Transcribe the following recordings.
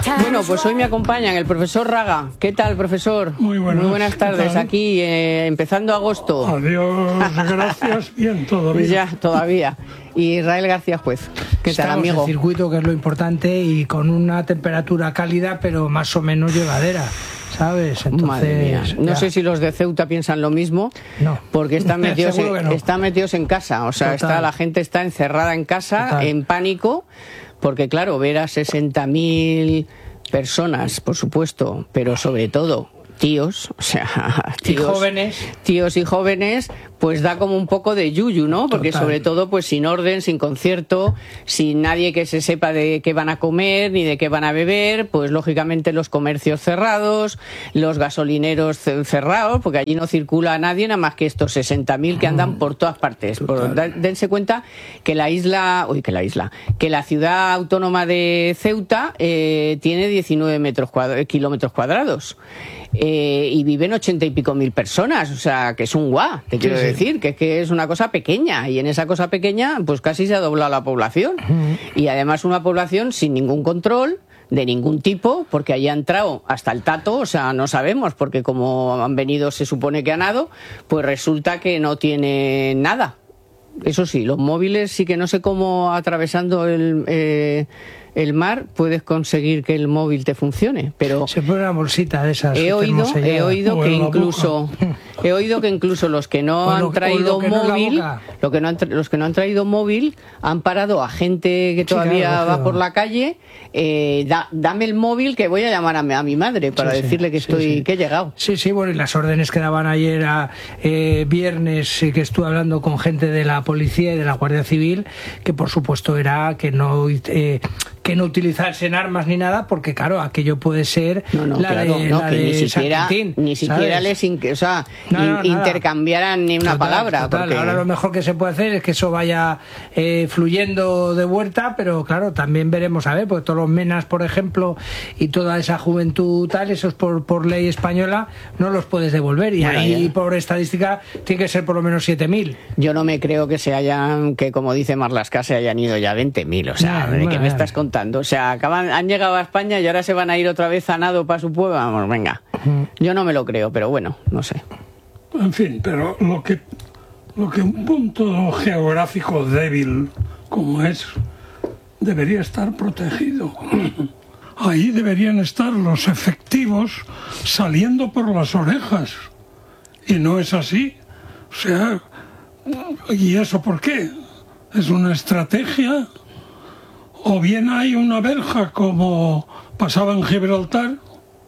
Bueno, pues hoy me acompañan el profesor Raga. ¿Qué tal, profesor? Muy buenas tardes. Aquí, empezando agosto. Adiós, gracias. Bien, todo bien. Ya, todavía. Y Israel García Juez. ¿Qué tal, amigo? Estamos en circuito, que es lo importante, y con una temperatura cálida, pero más o menos llevadera, ¿sabes? Entonces, madre mía. No sé si los de Ceuta piensan lo mismo, no, porque están metidos, no. Están metidos en casa. O sea, la gente está encerrada en casa, total, en pánico, porque claro, ver a 60.000 personas, por supuesto, pero sobre todo tíos, o sea, tíos y jóvenes, pues da como un poco de yuyu, ¿no? Porque total, sobre todo, pues sin orden, sin concierto, sin nadie que se sepa de qué van a comer ni de qué van a beber, pues lógicamente los comercios cerrados, los gasolineros cerrados, porque allí no circula nadie, nada más que estos 60.000 que andan por todas partes. Dense cuenta que la ciudad autónoma de Ceuta tiene 19 kilómetros cuadrados. Y viven 80 y pico mil personas, o sea, que es un guau, te quiero decir, que es una cosa pequeña, y en esa cosa pequeña pues casi se ha doblado la población, y además una población sin ningún control de ningún tipo, porque allí ha entrado hasta el tato, o sea, no sabemos, porque como han venido se supone que a nado, pues resulta que no tiene nada. Eso sí, los móviles sí, que no sé cómo atravesando el mar puedes conseguir que el móvil te funcione, pero se pone una bolsita de esas. He oído que incluso los que no han traído móvil, los que no han traído móvil han parado a gente que todavía va por la calle. Dame el móvil, que voy a llamar a mi madre para decirle que que he llegado. Sí, bueno, y las órdenes que daban ayer viernes, que estuve hablando con gente de la policía y de la Guardia Civil, que por supuesto era que no utilizarse en armas ni nada, porque claro, aquello puede ser ni siquiera les intercambiaran ni una palabra. Total. Porque... Ahora lo mejor que se puede hacer es que eso vaya fluyendo de vuelta, pero claro, también veremos, a ver, porque todos los menas, por ejemplo, y toda esa juventud tal, esos por ley española no los puedes devolver, y ahí por estadística tiene que ser por lo menos 7.000. Yo no me creo que como dice Marlaska, se hayan ido ya 20.000, o sea, ¿de qué me estás contando? O sea, han llegado a España y ahora se van a ir otra vez a nado para su pueblo. Vamos, venga. Yo no me lo creo, pero bueno, no sé. En fin, pero lo que un punto geográfico débil como es, debería estar protegido. Ahí deberían estar los efectivos saliendo por las orejas. Y no es así. O sea, ¿y eso por qué? ¿Es una estrategia? O bien hay una verja, como pasaba en Gibraltar,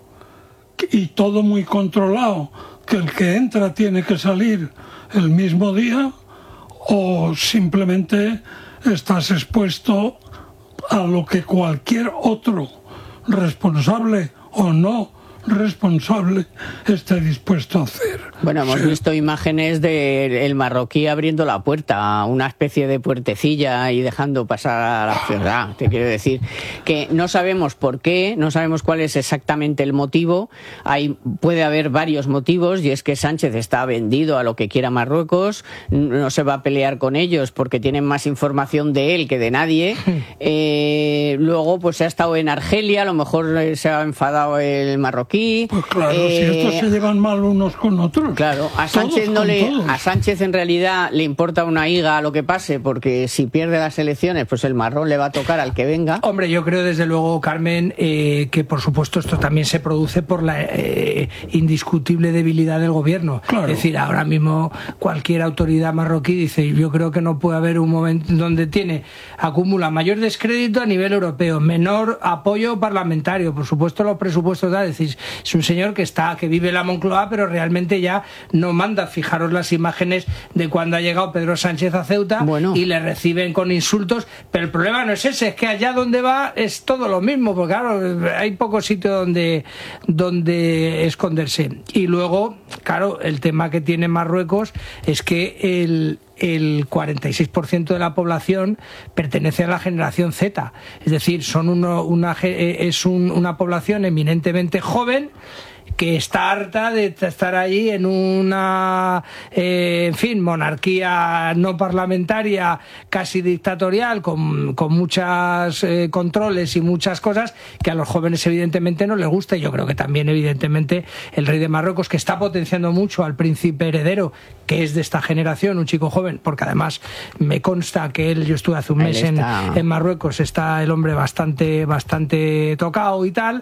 y todo muy controlado, que el que entra tiene que salir el mismo día, o simplemente estás expuesto a lo que cualquier otro responsable o no responsable esté dispuesto a hacer. Bueno, hemos visto imágenes del marroquí abriendo la puerta, una especie de puertecilla, y dejando pasar a la ciudad. Te quiero decir que no sabemos por qué, no sabemos cuál es exactamente el motivo. Puede haber varios motivos, y es que Sánchez está vendido a lo que quiera Marruecos, no se va a pelear con ellos porque tienen más información de él que de nadie. Luego pues se ha estado en Argelia, a lo mejor se ha enfadado el marroquí. Pues claro, si estos se llevan mal unos con otros. Claro, a Sánchez en realidad le importa una higa lo que pase, porque si pierde las elecciones, pues el marrón le va a tocar al que venga. Hombre, yo creo desde luego, Carmen, que por supuesto esto también se produce por la indiscutible debilidad del gobierno. Claro. Es decir, ahora mismo cualquier autoridad marroquí dice, yo creo que no puede haber un momento donde acumula mayor descrédito a nivel europeo, menor apoyo parlamentario, por supuesto los presupuestos, es decir, es un señor que vive en la Moncloa, pero realmente ya no manda. Fijaros las imágenes de cuando ha llegado Pedro Sánchez a Ceuta, y le reciben con insultos, pero el problema no es ese, es que allá donde va es todo lo mismo, porque claro, hay poco sitio donde esconderse. Y luego, claro, el tema que tiene Marruecos es que el 46% de la población pertenece a la generación Z, es decir, son una población eminentemente joven, que está harta de estar allí en una, en fin, monarquía no parlamentaria, casi dictatorial, con muchos controles y muchas cosas que a los jóvenes evidentemente no les gusta. Y yo creo que también evidentemente el rey de Marruecos, que está potenciando mucho al príncipe heredero, que es de esta generación, un chico joven, porque además me consta que yo estuve hace un mes en Marruecos, está el hombre bastante tocado y tal,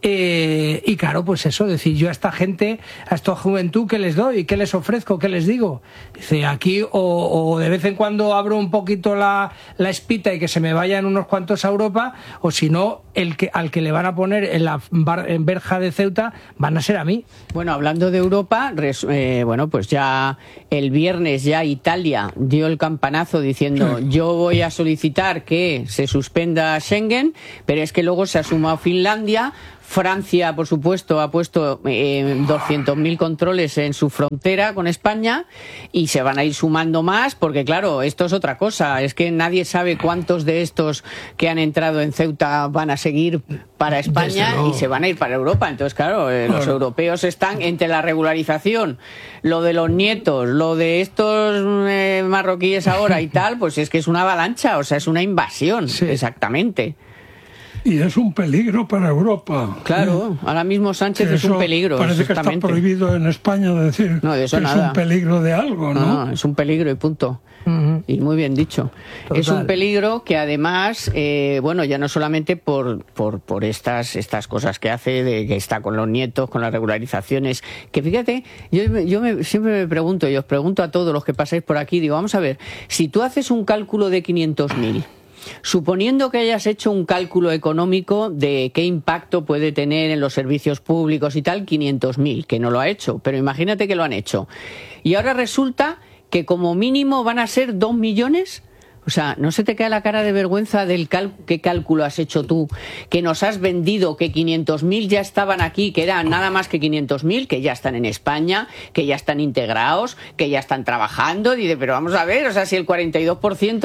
y claro, pues eso, decir, yo a esta gente, a esta juventud, ¿qué les doy? ¿Qué les ofrezco? ¿Qué les digo? Dice, aquí o de vez en cuando abro un poquito la espita y que se me vayan unos cuantos a Europa, o si no, al que le van a poner en verja de Ceuta van a ser a mí. Bueno, hablando de Europa, bueno, pues ya el viernes ya Italia dio el campanazo diciendo yo voy a solicitar que se suspenda Schengen, pero es que luego se ha sumado Finlandia. Francia, por supuesto, ha puesto 200.000 controles en su frontera con España y se van a ir sumando más porque, claro, esto es otra cosa. Es que nadie sabe cuántos de estos que han entrado en Ceuta van a seguir para España y se van a ir para Europa. Entonces, claro, los europeos están entre la regularización, lo de los nietos, lo de estos marroquíes ahora y tal, pues es que es una avalancha, o sea, es una invasión, exactamente. Y es un peligro para Europa. Claro, ahora mismo Sánchez es un peligro. Parece que está prohibido en España decir no, de eso que nada. Es un peligro de algo, ¿no? No, es un peligro y punto. Y muy bien dicho. Total. Es un peligro que además, bueno, ya no solamente por estas cosas que hace, de que está con los nietos, con las regularizaciones, que fíjate, yo siempre me pregunto, y os pregunto a todos los que pasáis por aquí, digo, vamos a ver, si tú haces un cálculo de 500.000, suponiendo que hayas hecho un cálculo económico de qué impacto puede tener en los servicios públicos y tal, 500.000, que no lo ha hecho, pero imagínate que lo han hecho. Y ahora resulta que como mínimo van a ser 2 millones. O sea, ¿no se te cae la cara de vergüenza del qué cálculo has hecho tú? Que nos has vendido que 500.000 ya estaban aquí, que eran nada más que 500.000, que ya están en España, que ya están integrados, que ya están trabajando. Dice, pero vamos a ver, o sea, si el 42%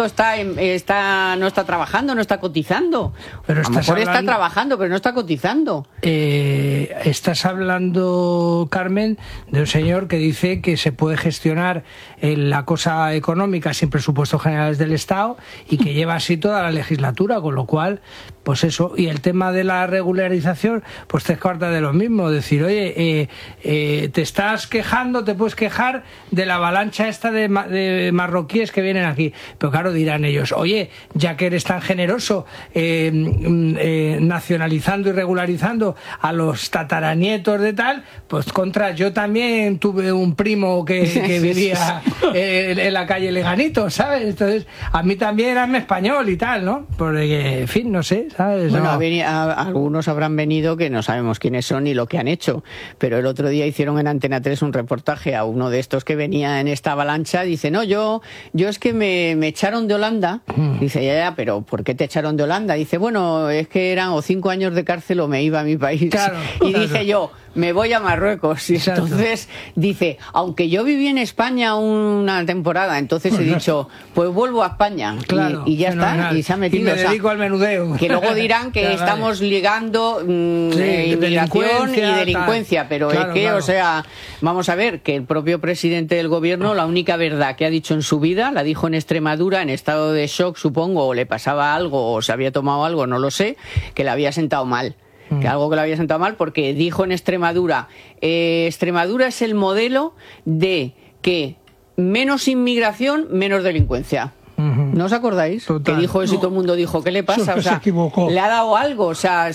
no está trabajando, no está cotizando. Pero a lo mejor está trabajando, pero no está cotizando. Estás hablando, Carmen, de un señor que dice que se puede gestionar la cosa económica sin presupuestos generales del Estado y que lleva así toda la legislatura, con lo cual, pues eso. Y el tema de la regularización, pues te cuarta de lo mismo, decir, oye, te estás quejando, te puedes quejar de la avalancha esta de marroquíes que vienen aquí, pero claro, dirán ellos, oye, ya que eres tan generoso nacionalizando y regularizando a los tataranietos de tal, pues yo también tuve un primo que vivía en la calle Leganito, ¿sabes? Entonces, a mí también hazme español y tal, ¿no? Porque, en fin, no sé, ¿sabes? Bueno, no. Algunos habrán venido que no sabemos quiénes son ni lo que han hecho, pero el otro día hicieron en Antena 3 un reportaje a uno de estos que venía en esta avalancha. Dice, no, yo es que me echaron de Holanda. Dice, ya, pero ¿por qué te echaron de Holanda? Dice, bueno, es que eran o 5 años de cárcel o me iba a mi país. Claro, y dije yo, me voy a Marruecos. Y entonces dice, aunque yo viví en España una temporada, entonces he dicho, pues vuelvo a España. Claro, y ya está, y se ha metido. Y me dedico al menudeo. Que luego dirán que estamos ligando inmigración y delincuencia, tal. Pero claro, es que, claro. O sea, vamos a ver, que el propio presidente del gobierno, la única verdad que ha dicho en su vida, la dijo en Extremadura, en estado de shock, supongo, o le pasaba algo, o se había tomado algo, no lo sé, que le había sentado mal. Que algo que le había sentado mal, porque dijo en Extremadura, Extremadura es el modelo de que menos inmigración, menos delincuencia. ¿No os acordáis? Total. Que dijo eso y todo el mundo dijo, ¿qué le pasa? O sea, se equivocó. ¿Le ha dado algo? O sea,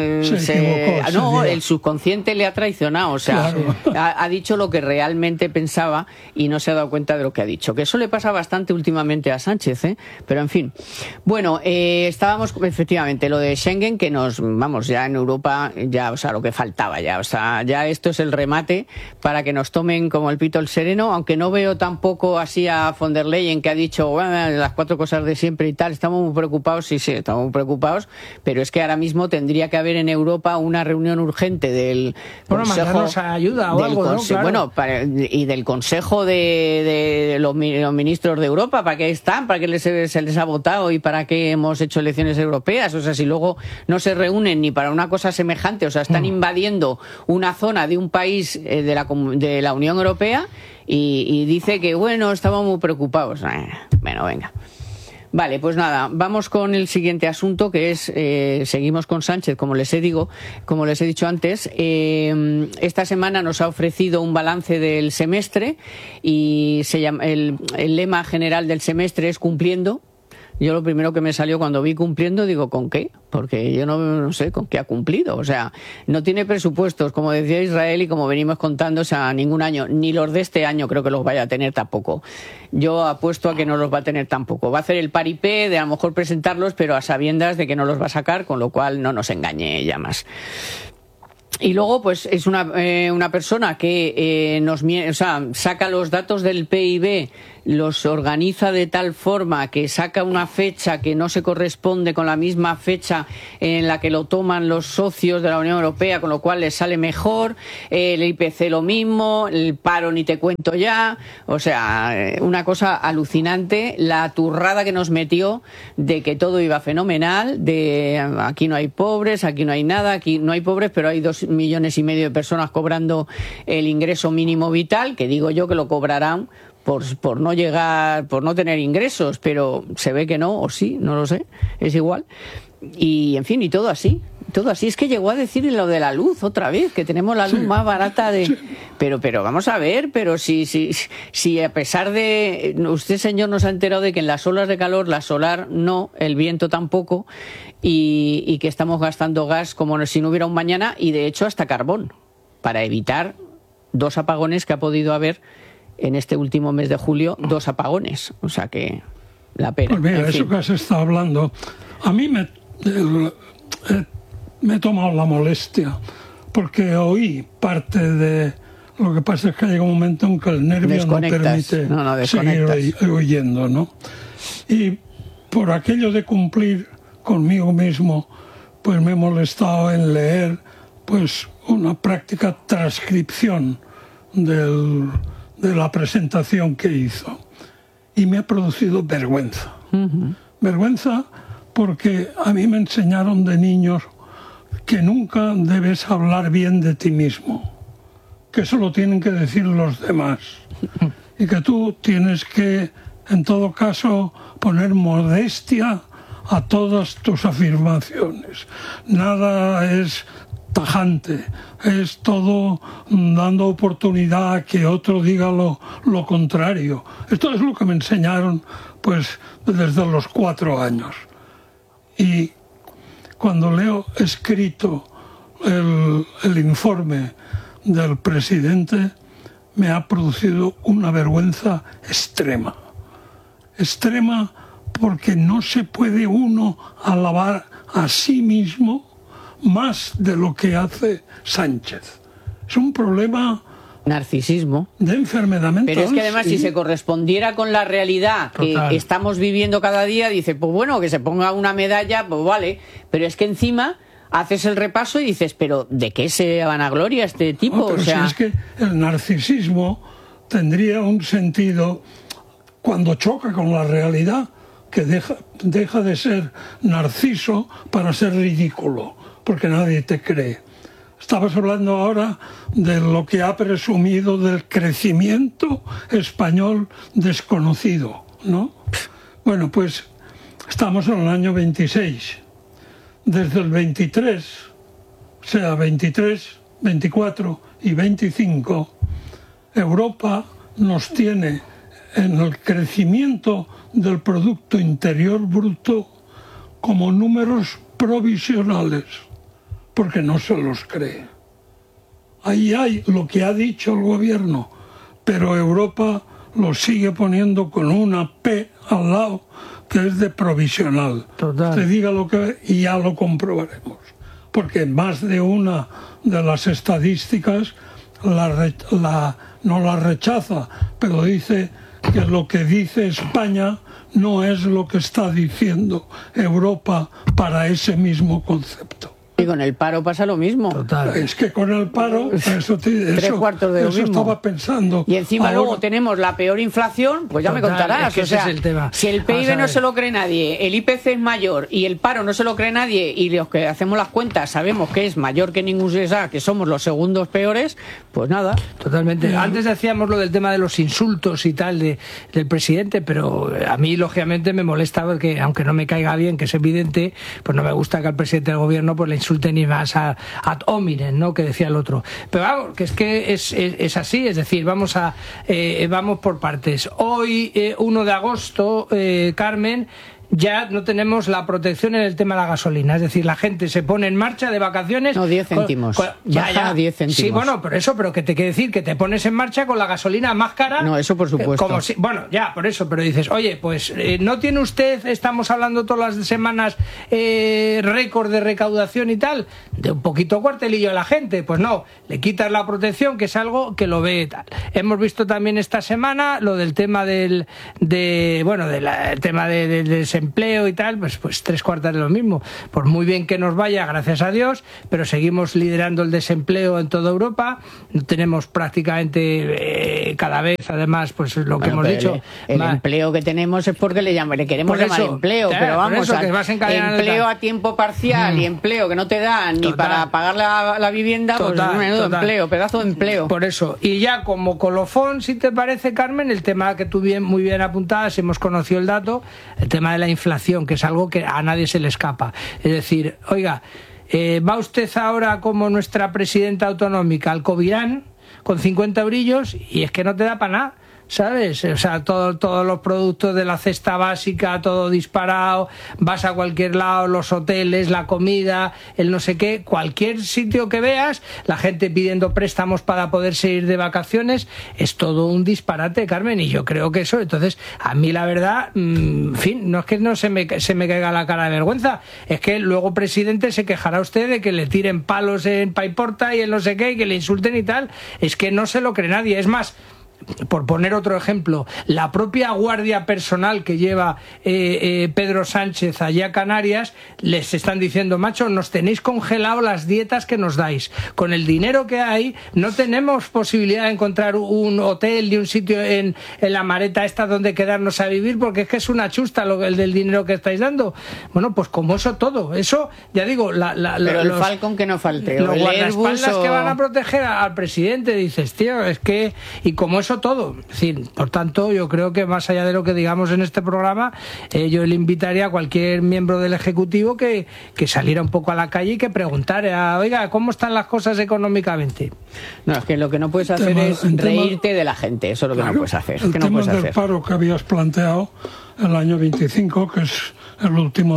el subconsciente le ha traicionado. O sea, claro. ha dicho lo que realmente pensaba y no se ha dado cuenta de lo que ha dicho. Que eso le pasa bastante últimamente a Sánchez, ¿eh? Pero en fin. Bueno, estábamos efectivamente lo de Schengen, que vamos, ya en Europa, ya, o sea, lo que faltaba ya. O sea, ya esto es el remate para que nos tomen como el pito el sereno, aunque no veo tampoco así a von der Leyen, que ha dicho, bueno, las 4 visto cosas de siempre y tal, estamos muy preocupados, sí, estamos muy preocupados, pero es que ahora mismo tendría que haber en Europa una reunión urgente del Consejo, ayuda o algo, ¿no? Claro. Bueno, y del Consejo de los ministros de Europa, ¿para qué están? ¿Para qué se les ha votado y para qué hemos hecho elecciones europeas? O sea, si luego no se reúnen ni para una cosa semejante, o sea, están invadiendo una zona de un país de la Unión Europea y dice que, bueno, estamos muy preocupados. Bueno, venga. Vale, pues nada, vamos con el siguiente asunto, que es, seguimos con Sánchez, como les he dicho antes. Esta semana nos ha ofrecido un balance del semestre y el lema general del semestre es cumpliendo. Yo lo primero que me salió cuando vi cumpliendo, digo, ¿con qué? Porque yo no sé con qué ha cumplido. O sea, no tiene presupuestos, como decía Israel y como venimos contando, o sea, ningún año. Ni los de este año creo que los vaya a tener tampoco. Yo apuesto a que no los va a tener tampoco. Va a hacer el paripé de a lo mejor presentarlos, pero a sabiendas de que no los va a sacar, con lo cual no nos engañe ya más. Y luego, pues, es una persona que saca los datos del PIB, los organiza de tal forma que saca una fecha que no se corresponde con la misma fecha en la que lo toman los socios de la Unión Europea, con lo cual les sale mejor, el IPC lo mismo, el paro ni te cuento ya, o sea, una cosa alucinante, la turrada que nos metió de que todo iba fenomenal, de aquí no hay pobres, aquí no hay nada, aquí no hay pobres, pero hay 2,5 millones de personas cobrando el ingreso mínimo vital, que digo yo que lo cobrarán por no llegar, por no tener ingresos, pero se ve que no, o sí, no lo sé, es igual. Y en fin, y todo así. Es que llegó a decir lo de la luz otra vez, que tenemos la luz más barata de... Pero vamos a ver, pero si a pesar de... Usted, señor, nos ha enterado de que en las olas de calor, la solar no, el viento tampoco, y que estamos gastando gas como si no hubiera un mañana, y de hecho hasta carbón, para evitar 2 apagones que ha podido haber en este último mes de julio, 2 apagones. O sea que la pena. Pues mira, eso que has estado hablando, a mí me he tomado la molestia, porque oí parte de... Lo que pasa es que llega un momento en que el nervio no permite seguir oyendo, ¿no? Y por aquello de cumplir conmigo mismo, pues me he molestado en leer pues una práctica transcripción de la presentación que hizo. Y me ha producido vergüenza. Vergüenza porque a mí me enseñaron de niños que nunca debes hablar bien de ti mismo, que eso lo tienen que decir los demás, y que tú tienes que, en todo caso, poner modestia a todas tus afirmaciones. Nada es tajante, es todo dando oportunidad a que otro diga lo contrario. Esto es lo que me enseñaron pues desde los 4 años. Y cuando leo escrito el informe del presidente, me ha producido una vergüenza extrema. Extrema porque no se puede uno alabar a sí mismo más de lo que hace Sánchez. Es un problema... Narcisismo. De enfermedad mental. Pero es que además, si se correspondiera con la realidad que estamos viviendo cada día, dice, pues bueno, que se ponga una medalla, pues vale. Pero es que encima haces el repaso y dices, pero ¿de qué se vanagloria este tipo? No, pero si es que el narcisismo tendría un sentido cuando choca con la realidad, que deja de ser narciso para ser ridículo, porque nadie te cree. Estabas hablando ahora de lo que ha presumido del crecimiento español desconocido, ¿no? Bueno, pues estamos en el año 26. Desde el 23, o sea, 23, 24 y 25, Europa nos tiene en el crecimiento del Producto Interior Bruto como números provisionales, porque no se los cree. Ahí hay lo que ha dicho el gobierno, pero Europa lo sigue poniendo con una P al lado, que es de provisional. Total. Te diga lo que y ya lo comprobaremos. Porque más de una de las estadísticas no la rechaza, pero dice que lo que dice España no es lo que está diciendo Europa para ese mismo concepto. Y con el paro pasa lo mismo. Total. Es que con el paro, Tres cuartos de lo mismo. Estaba pensando. Y encima ahora, luego tenemos la peor inflación, pues ya Total, me contarás. es que ese es el tema. Si el PIB no se lo cree nadie, el IPC es mayor y el paro no se lo cree nadie, y los que hacemos las cuentas sabemos que es mayor que ningún CSA, que somos los segundos peores, pues nada. Totalmente. Antes decíamos lo del tema de los insultos y tal del presidente, pero a mí lógicamente me molesta porque, aunque no me caiga bien, que es evidente, pues no me gusta que al presidente del gobierno pues le insulten y más ad hominem, ¿no?, que decía el otro. Pero vamos, que es así, es decir, vamos por partes. Hoy, 1 de agosto, Carmen, ya no tenemos la protección en el tema de la gasolina, es decir, la gente se pone en marcha de vacaciones. No, 10 céntimos. Ya. 10 céntimos. Sí, bueno, pero que te quiere decir que te pones en marcha con la gasolina más cara. No, eso por supuesto. Por eso, pero dices, oye, pues ¿no tiene usted, estamos hablando todas las semanas, récord de recaudación y tal, de un poquito cuartelillo a la gente? Pues no, le quitas la protección, que es algo que lo ve tal. Hemos visto también esta semana lo del tema del tema del desempleo y tal, pues 3/4 de lo mismo. Pues muy bien que nos vaya, gracias a Dios, pero seguimos liderando el desempleo en toda Europa. No tenemos prácticamente cada vez, además, pues lo que hemos dicho. El empleo que tenemos es porque le queremos llamar empleo, pero vamos, empleo a tiempo parcial y empleo que no te dan ni para pagar la vivienda, pues es un menudo empleo, pedazo de empleo. Por eso, y ya como colofón, si te parece, Carmen, el tema que tú muy bien apuntabas, hemos conocido el dato, el tema de la inflación, que es algo que a nadie se le escapa. Es decir, oiga, va usted ahora como nuestra presidenta autonómica al Covirán con 50 eurillos y es que no te da para nada, ¿sabes? O sea, todos los productos de la cesta básica, todo disparado, vas a cualquier lado, los hoteles, la comida, el no sé qué, cualquier sitio que veas, la gente pidiendo préstamos para poderse ir de vacaciones, es todo un disparate, Carmen, y yo creo que eso, entonces, a mí la verdad, en fin, no es que no se me caiga la cara de vergüenza, es que luego, presidente, se quejará usted de que le tiren palos en Paiporta y en no sé qué, y que le insulten y tal, es que no se lo cree nadie, es más, por poner otro ejemplo, la propia guardia personal que lleva Pedro Sánchez allá a Canarias, les están diciendo, macho, nos tenéis congelado las dietas que nos dais. Con el dinero que hay, no tenemos posibilidad de encontrar un hotel ni un sitio en la Mareta esta donde quedarnos a vivir, porque es que es una chusta el del dinero que estáis dando. Bueno, pues como eso todo, eso, ya digo, pero el Falcon que no falte, los guardaespaldas que van a proteger al presidente, dices, tío, es que, y como eso todo, es decir, por tanto, yo creo que más allá de lo que digamos en este programa, yo le invitaría a cualquier miembro del Ejecutivo que saliera un poco a la calle y que preguntara, oiga, ¿cómo están las cosas económicamente? No, es que lo que no puedes hacer es reírte de la gente, eso es lo que no puedes hacer. El tema del paro que habías planteado el año 25, que es el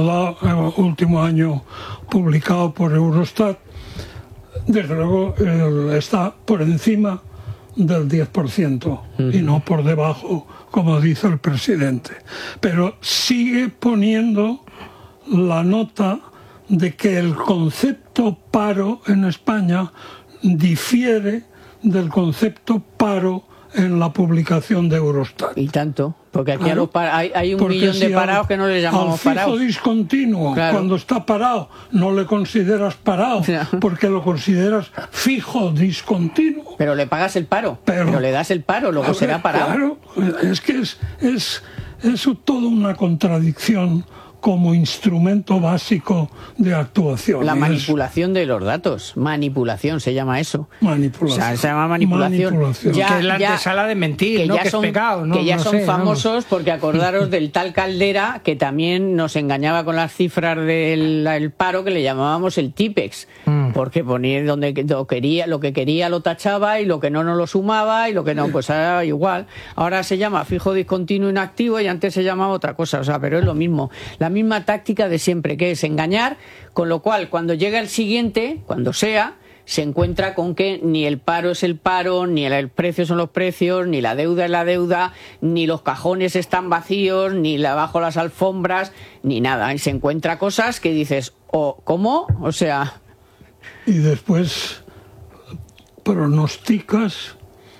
último año publicado por Eurostat, desde luego está por encima del 10% y no por debajo, como dice el presidente. Pero sigue poniendo la nota de que el concepto paro en España difiere del concepto paro en la publicación de Eurostat. Y tanto, porque aquí hay un millón de parados que no les llamamos parados. Al fijo discontinuo, claro, cuando está parado, no le consideras parado, porque lo consideras fijo discontinuo. Pero le pagas el paro, pero le das el paro, luego será parado. Claro, es que es toda una contradicción como instrumento básico de actuación. La manipulación de los datos. Manipulación se llama eso. Manipulación. O sea, se llama manipulación. Ya, que es la antesala de mentir, ¿no? Que es pecado, ¿no? Que ya no son sé, famosos, vamos. porque acordaros del tal Caldera, que también nos engañaba con las cifras del paro, que le llamábamos el TIPEX. Porque ponía donde lo que quería lo tachaba y lo que no lo sumaba y lo que no, pues era igual. Ahora se llama fijo discontinuo inactivo y antes se llamaba otra cosa, o sea, pero es lo mismo. La misma táctica de siempre, que es engañar, con lo cual cuando llega el siguiente, cuando sea, se encuentra con que ni el paro es el paro, ni el precio son los precios, ni la deuda es la deuda, ni los cajones están vacíos, ni bajo las alfombras, ni nada. Y se encuentra cosas que dices, ¿cómo? O sea... Y después pronosticas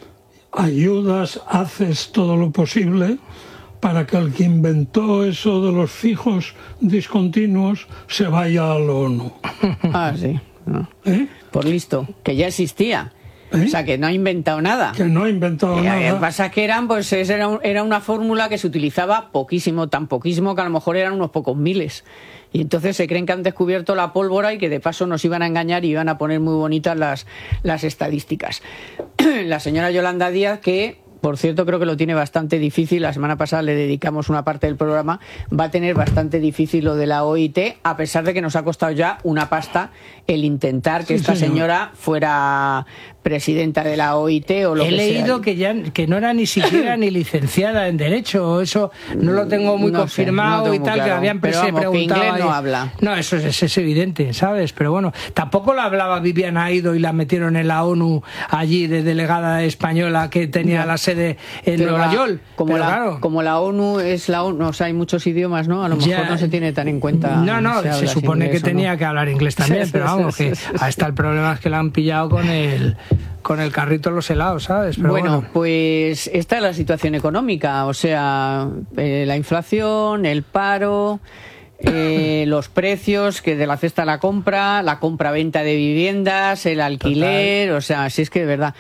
ayudas, haces todo lo posible para que el que inventó eso de los fijos discontinuos se vaya a la ONU. Ah, sí. No. Por listo, que ya existía. O sea, que no ha inventado nada. Que no ha inventado nada. Lo que pasa es que era una fórmula que se utilizaba poquísimo, tan poquísimo que a lo mejor eran unos pocos miles. Y entonces se creen que han descubierto la pólvora y que de paso nos iban a engañar y iban a poner muy bonitas las estadísticas. La señora Yolanda Díaz, que por cierto creo que lo tiene bastante difícil, la semana pasada le dedicamos una parte del programa, va a tener bastante difícil lo de la OIT, a pesar de que nos ha costado ya una pasta el intentar que esta señora fuera presidenta de la OIT o lo que sea. He leído que no era ni siquiera ni licenciada en Derecho, eso no lo tengo muy confirmado, no y tal, claro. Que habían preguntado. Que inglés no habla. No, eso es evidente, ¿sabes? Pero bueno, tampoco la hablaba Viviana Aido y la metieron en la ONU allí de delegada española que tenía la sede en Nueva York. Como la ONU es la ONU, o sea, hay muchos idiomas, ¿no? A lo mejor no se tiene tan en cuenta. No, se supone que tenía que hablar inglés también, pero vamos, que ahí está el problema, es que la han pillado con el carrito los helados, ¿sabes? Pero bueno, pues esta es la situación económica, o sea, la inflación, el paro, los precios que de la cesta a la compra-venta de viviendas, el alquiler, o sea, si es que de verdad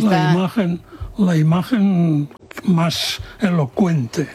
la imagen más elocuente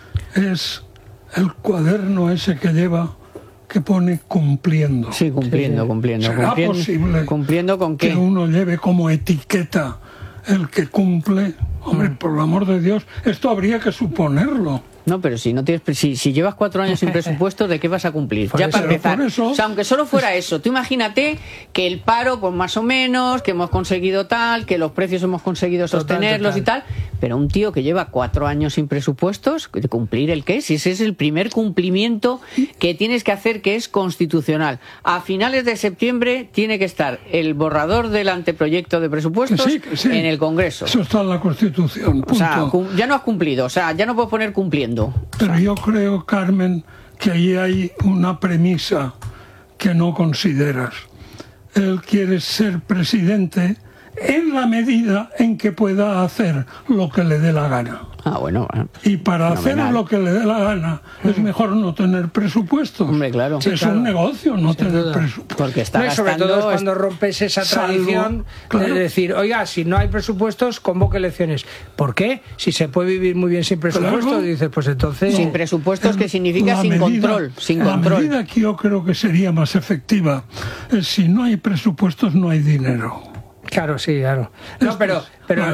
es el cuaderno ese que lleva, que pone cumpliendo. Sí, cumpliendo. ¿Será posible ¿Cumpliendo con qué? Que uno lleve como etiqueta el que cumple? Hombre, por el amor de Dios, esto habría que suponerlo. No, pero si no tienes, si llevas 4 años sin presupuesto, ¿de qué vas a cumplir? Ya para empezar. O sea, aunque solo fuera eso, tú imagínate que el paro, pues más o menos, que hemos conseguido tal, que los precios hemos conseguido sostenerlos y tal, pero un tío que lleva 4 años sin presupuestos, ¿cumplir el qué? Si ese es el primer cumplimiento que tienes que hacer, que es constitucional. A finales de septiembre tiene que estar el borrador del anteproyecto de presupuestos en el Congreso. Eso está en la Constitución, punto. O sea, ya no has cumplido, o sea, ya no puedes poner cumpliendo. Pero yo creo, Carmen, que ahí hay una premisa que no consideras. Él quiere ser presidente en la medida en que pueda hacer lo que le dé la gana. Ah, bueno. Y para hacer lo que le dé la gana es mejor no tener presupuestos. Hombre, claro. Es un negocio no tener presupuestos. Porque está y sobre todo es cuando rompes esa tradición de decir, oiga, si no hay presupuestos, convoque elecciones. ¿Por qué? Si se puede vivir muy bien sin presupuestos, dices, pues entonces... Sin presupuestos, ¿qué significa? Sin control. La medida que yo creo que sería más efectiva es si no hay presupuestos, no hay dinero. Claro, sí, claro. No, pero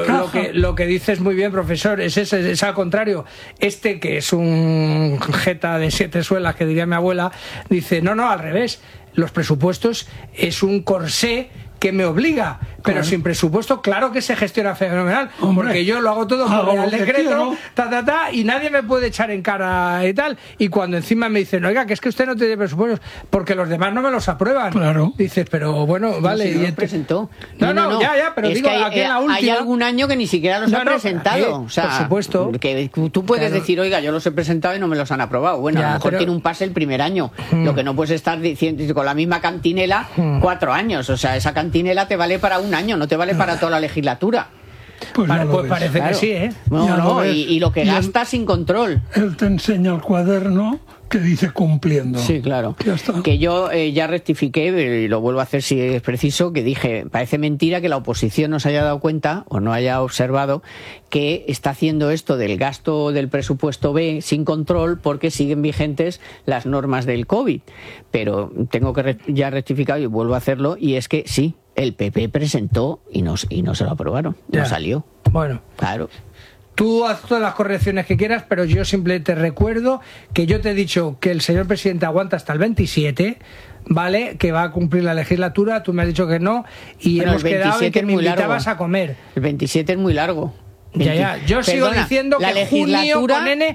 lo que dices muy bien, profesor, es al contrario. Que es un jeta de 7 suelas, que diría mi abuela, dice, no, al revés. Los presupuestos es un corsé que me obliga, pero sin presupuesto, claro que se gestiona fenomenal, porque yo lo hago todo por el decreto, y nadie me puede echar en cara y tal, y cuando encima me dicen, oiga, que es que usted no tiene presupuestos, porque los demás no me los aprueban, dices, pero bueno, vale, y presentó. No, ya, pero digo, aquí en la última... Hay algún año que ni siquiera los han presentado, o sea, por supuesto, que tú puedes decir, oiga, yo los he presentado y no me los han aprobado, bueno, a lo mejor tiene un pase el primer año, lo que no puedes estar diciendo con la misma cantinela 4 años, o sea, esa cantinela te vale para un año, no te vale para toda la legislatura. Pues parece que sí, ¿eh? Y lo que gasta sin control. Él te enseña el cuaderno que dice cumpliendo. Sí, claro. Ya está. Que yo ya rectifiqué, y lo vuelvo a hacer si es preciso, que dije, parece mentira que la oposición no se haya dado cuenta o no haya observado que está haciendo esto del gasto del presupuesto B sin control porque siguen vigentes las normas del COVID. Pero tengo que ya rectificar y vuelvo a hacerlo, y es que sí, el PP presentó y no se lo aprobaron, no salió. Bueno, claro. Tú haz todas las correcciones que quieras, pero yo simplemente te recuerdo que yo te he dicho que el señor presidente aguanta hasta el 27, ¿vale? Que va a cumplir la legislatura, tú me has dicho que no, y hemos quedado en que me invitabas a comer. El 27 es muy largo. Ya, yo sigo diciendo que junio con N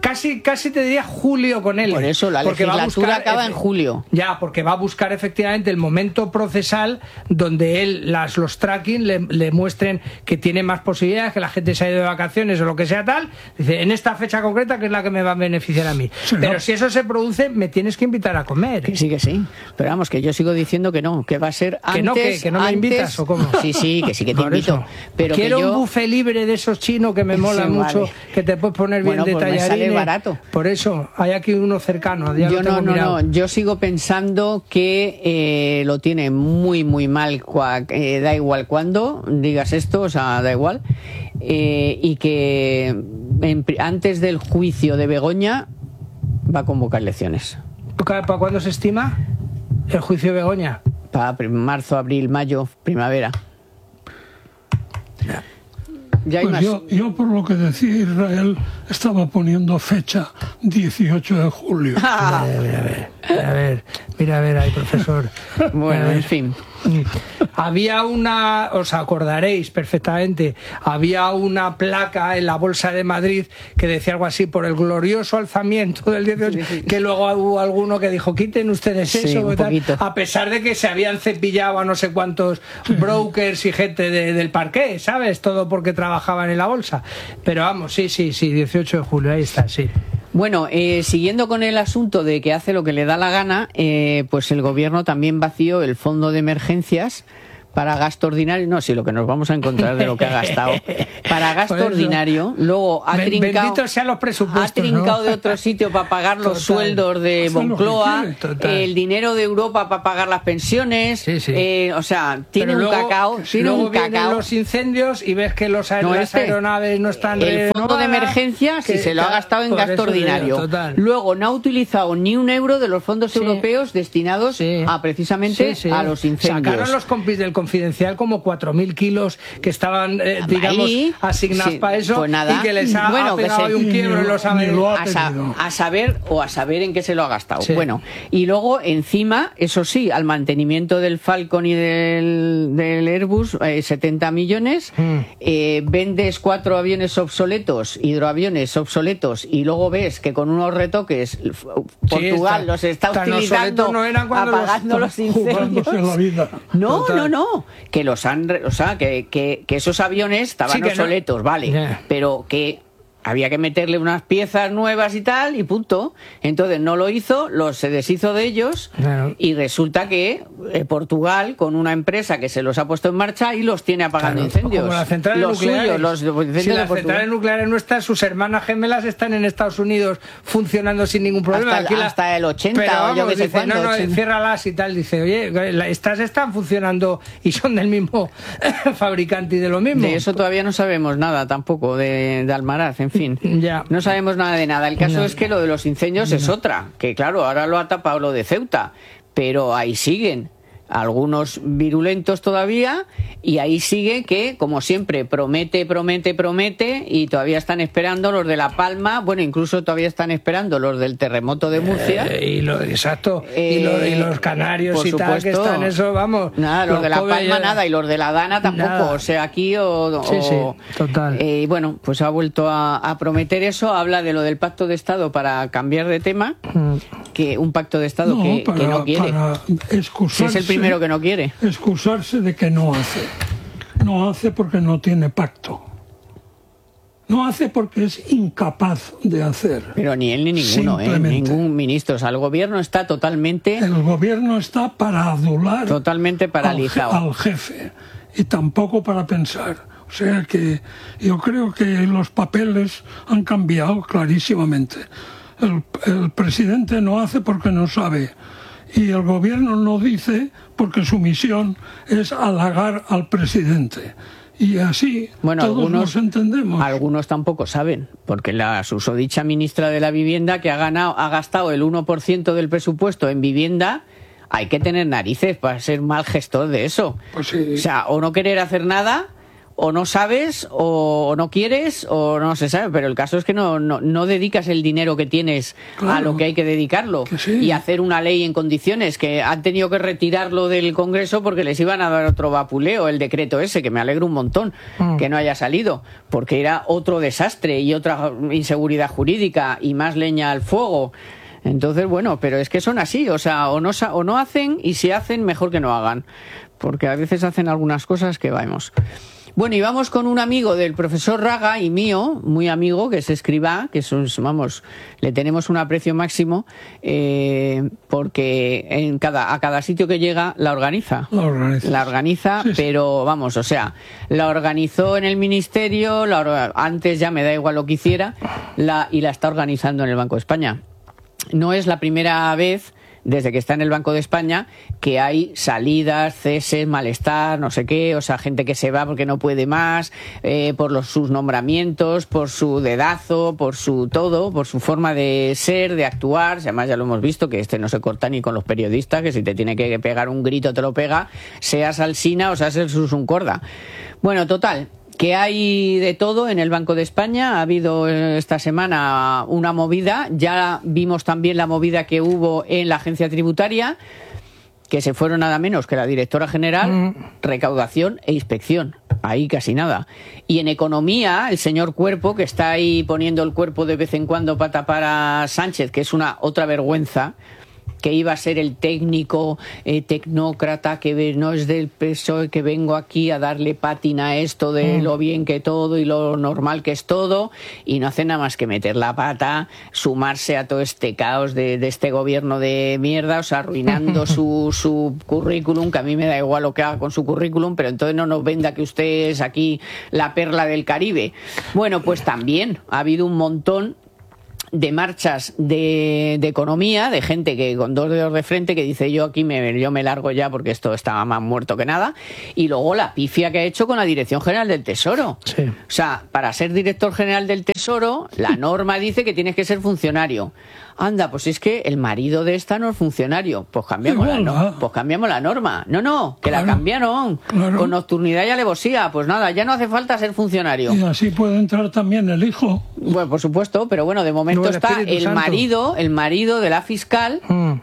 casi te diría julio con él. Por eso la legislatura acaba en julio. Ya, porque va a buscar efectivamente el momento procesal donde él, los tracking le muestren que tiene más posibilidades, que la gente se ha ido de vacaciones o lo que sea tal. Dice, en esta fecha concreta, que es la que me va a beneficiar a mí. Sí, pero si eso se produce, me tienes que invitar a comer. Que sí. Pero vamos, que yo sigo diciendo que no, que va a ser antes. ¿Que no me invitas o cómo? Sí, que sí que te invito. Pero quiero que yo... un buffet libre de esos chinos que me mola mucho, que te puedes poner bien de tallarines. Sale barato. Por eso, hay aquí uno cercano. Yo sigo pensando que lo tiene muy, muy mal, da igual cuándo digas esto, o sea, da igual, y que antes del juicio de Begoña va a convocar elecciones. ¿Para cuándo se estima el juicio de Begoña? Para marzo, abril, mayo, primavera. Ya hay pues yo, por lo que decía Israel, estaba poniendo fecha 18 de julio. Mira a ver ahí, profesor. Bueno, en fin. Había os acordaréis perfectamente, había una placa en la Bolsa de Madrid que decía algo así, por el glorioso alzamiento del 18, que luego hubo alguno que dijo, quiten ustedes eso, tal, a pesar de que se habían cepillado a no sé cuántos brokers y gente del parqué, ¿sabes? Todo porque trabajaban en la bolsa. Pero vamos, sí, 18 de julio, ahí está, sí. Bueno, siguiendo con el asunto de que hace lo que le da la gana, pues el gobierno también vació el fondo de emergencias para gasto ordinario. No, sí, lo que nos vamos a encontrar de lo que ha gastado. Para gasto ordinario. Luego ha trincado, bendito sean los presupuestos, ha trincado, ¿no?, de otro sitio para pagar los sueldos de Moncloa, el dinero de Europa para pagar las pensiones. O sea, tiene un cacao. Luego vienen los incendios y ves que las aeronaves no están el fondo de emergencias y se lo ha gastado en gasto ordinario. Luego no ha utilizado ni un euro de los fondos europeos destinados a precisamente a los incendios. Sacaron los compis del Confidencial como 4.000 kilos que estaban, digamos, asignados para eso, pues nada, y que les ha pegado hoy un quiebro en los a saber en qué se lo ha gastado. Bueno, y luego encima, eso sí, al mantenimiento del Falcon y del Airbus, 70 millones, vendes 4 aviones obsoletos, hidroaviones obsoletos, y luego ves que con unos retoques Portugal los está utilizando, apagando los incendios. No, que los han, o sea, que esos aviones estaban obsoletos, vale, pero que había que meterle unas piezas nuevas y tal, y punto. Entonces no lo hizo, se deshizo de ellos, y resulta que Portugal, con una empresa que se los ha puesto en marcha, y los tiene apagando incendios. Como las centrales nucleares. Si las centrales nucleares nuestras, sus hermanas gemelas están en Estados Unidos funcionando sin ningún problema. Hasta el 80, pero vamos, yo que sé cuándo. Ciérralas y tal. Dice, oye, estas están funcionando y son del mismo fabricante y de lo mismo. De eso todavía no sabemos nada tampoco, de Almaraz, en fin, no sabemos nada de nada. El caso es que lo de los incendios es otra, que claro, ahora lo ha tapado lo de Ceuta, pero ahí siguen algunos virulentos todavía, y ahí sigue que, como siempre, promete, y todavía están esperando los de La Palma, bueno, incluso todavía están esperando los del terremoto de Murcia. Y los canarios y tal, que están eso, vamos. Nada, los de La Palma nada, y los de la Dana tampoco, nada. O sea, aquí total. Bueno, pues ha vuelto a prometer eso, habla de lo del pacto de Estado para cambiar de tema, que un pacto de Estado que no quiere. Es el primero que no quiere. Excusarse de que no hace. No hace porque no tiene pacto. No hace porque es incapaz de hacer. Pero ni él ni ninguno, ningún ministro. O sea, el gobierno está totalmente... El gobierno está para adular... Totalmente paralizado. Al jefe. Y tampoco para pensar. O sea que yo creo que los papeles han cambiado clarísimamente. El presidente no hace porque no sabe. Y el gobierno no dice porque su misión es halagar al presidente. Y así todos nos entendemos. Algunos tampoco saben, porque la susodicha ministra de la Vivienda, que ha gastado el 1% del presupuesto en vivienda, hay que tener narices para ser mal gestor de eso. Pues sí. O sea, o no querer hacer nada, o no sabes, o no quieres, o no se sabe, pero el caso es que no dedicas el dinero que tienes a lo que hay que dedicarlo, y hacer una ley en condiciones, que han tenido que retirarlo del Congreso porque les iban a dar otro vapuleo, el decreto ese, que me alegro un montón que no haya salido, porque era otro desastre y otra inseguridad jurídica y más leña al fuego. Entonces, bueno, pero es que son así, o sea, o no hacen, y si hacen, mejor que no hagan, porque a veces hacen algunas cosas que vamos. Bueno, y vamos con un amigo del profesor Raga y mío, muy amigo, que es Escrivá, que vamos, le tenemos un aprecio máximo, porque a cada sitio que llega la organiza. La organiza, sí. Pero vamos, o sea, la organizó en el ministerio, antes ya me da igual lo que hiciera, y la está organizando en el Banco de España. No es la primera vez, desde que está en el Banco de España, que hay salidas, ceses, malestar, no sé qué, o sea, gente que se va porque no puede más, por sus nombramientos, por su dedazo, por su todo, por su forma de ser, de actuar. Además, ya lo hemos visto, que no se corta ni con los periodistas, que si te tiene que pegar un grito te lo pega, seas Alsina o seas el Susun Corda. Bueno, total, que hay de todo en el Banco de España. Ha habido esta semana una movida, ya vimos también la movida que hubo en la agencia tributaria, que se fueron nada menos que la directora general, recaudación e inspección, ahí casi nada. Y en economía, el señor Cuerpo, que está ahí poniendo el cuerpo de vez en cuando para tapar a Sánchez, que es otra vergüenza, que iba a ser el técnico tecnócrata, que no es del PSOE, que vengo aquí a darle pátina a esto de lo bien que todo y lo normal que es todo, y no hace nada más que meter la pata, sumarse a todo este caos de este gobierno de mierda, o sea, arruinando su currículum, que a mí me da igual lo que haga con su currículum, pero entonces no nos venda que usted es aquí la perla del Caribe. Bueno, pues también ha habido un montón de marchas de economía, de gente que con dos dedos de frente, que dice yo me largo ya porque esto estaba más muerto que nada, y luego la pifia que ha hecho con la Dirección General del Tesoro. Sí. O sea, para ser director general del Tesoro, la norma dice que tienes que ser funcionario. Anda, pues es que el marido de esta no es funcionario. Pues cambiamos la norma. No, que la cambiaron. Claro. Con nocturnidad y alevosía. Pues nada, ya no hace falta ser funcionario. Y así puede entrar también el hijo. Bueno, por supuesto, pero bueno, de momento está el marido de la fiscal,